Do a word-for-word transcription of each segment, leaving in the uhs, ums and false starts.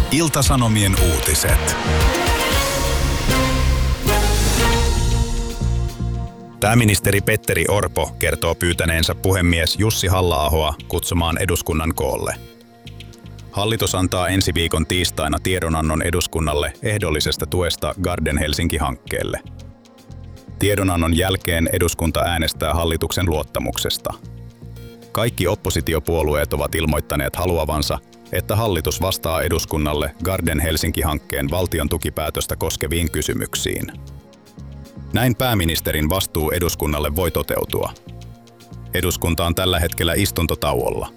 Ilta-Sanomien uutiset. Pääministeri Petteri Orpo kertoo pyytäneensä puhemies Jussi Halla-ahoa kutsumaan eduskunnan koolle. Hallitus antaa ensi viikon tiistaina tiedonannon eduskunnalle ehdollisesta tuesta Garden Helsinki-hankkeelle. Tiedonannon jälkeen eduskunta äänestää hallituksen luottamuksesta. Kaikki oppositiopuolueet ovat ilmoittaneet haluavansa, että hallitus vastaa eduskunnalle Garden Helsinki-hankkeen valtion tukipäätöstä koskeviin kysymyksiin. Näin pääministerin vastuu eduskunnalle voi toteutua. Eduskunta on tällä hetkellä istuntotauolla.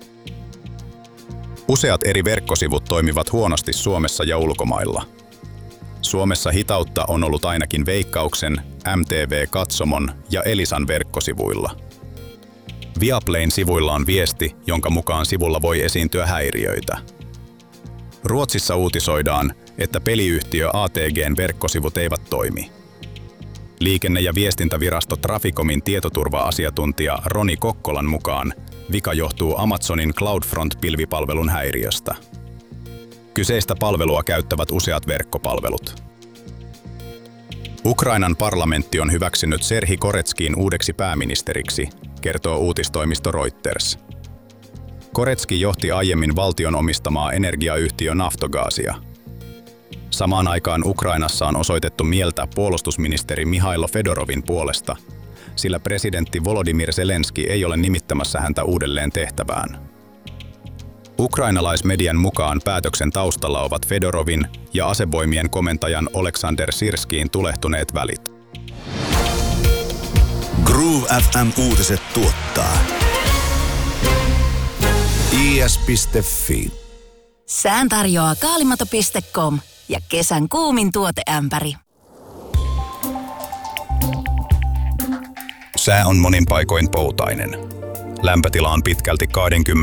Useat eri verkkosivut toimivat huonosti Suomessa ja ulkomailla. Suomessa hitautta on ollut ainakin Veikkauksen, M T V-katsomon ja Elisan verkkosivuilla. Viaplayn sivuilla on viesti, jonka mukaan sivulla voi esiintyä häiriöitä. Ruotsissa uutisoidaan, että peliyhtiö A T G:n verkkosivut eivät toimi. Liikenne- ja viestintävirasto Traficomin tietoturva-asiantuntija Roni Kokkolan mukaan vika johtuu Amazonin CloudFront-pilvipalvelun häiriöstä. Kyseistä palvelua käyttävät useat verkkopalvelut. Ukrainan parlamentti on hyväksynyt Serhi Koretskin uudeksi pääministeriksi, kertoo uutistoimisto Reuters. Koretski johti aiemmin valtion omistamaa energiayhtiö Naftogazia. Samaan aikaan Ukrainassa on osoitettu mieltä puolustusministeri Mihailo Fedorovin puolesta, sillä presidentti Volodymyr Zelenski ei ole nimittämässä häntä uudelleen tehtävään. Ukrainalaismedian mukaan päätöksen taustalla ovat Fedorovin ja asevoimien komentajan Oleksandr Sirskiin tulehtuneet välit. Groove F M-uutiset tuottaa I S piste F I. Sään tarjoaa kaalimato piste com ja kesän kuumin tuoteämpäri. Sää on monin paikoin poutainen. Lämpötila on pitkälti kaksikymmentä